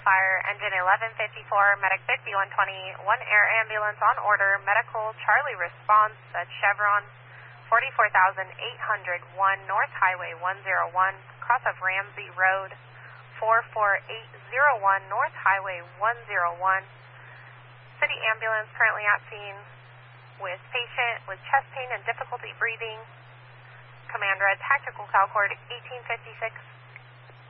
Fire, engine 1154, medic 5120, one air ambulance on order, medical Charlie response at Chevron 44,801 North Highway 101, cross of Ramsey Road, 44801 North Highway 101. City ambulance currently at scene with patient with chest pain and difficulty breathing. Command red, tactical call cord 1856.